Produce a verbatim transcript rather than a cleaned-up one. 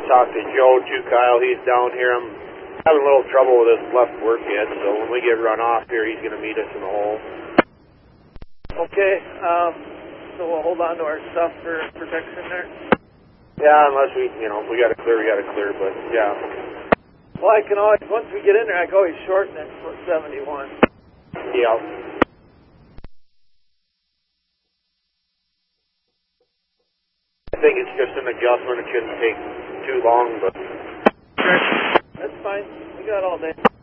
talk to Joe too, Kyle. He's down here. I'm having a little trouble with this left work head, so when we get run off here, he's going to meet us in the hole. Okay, um, so we'll hold on to our stuff for protection there? Yeah, unless we, you know, if we got to clear, we got to clear, but yeah. Well, I can always, once we get in there, I can always shorten it for seventy-one. Yeah. I think it's just an adjustment. It shouldn't take too long, but... That's fine. We got all day.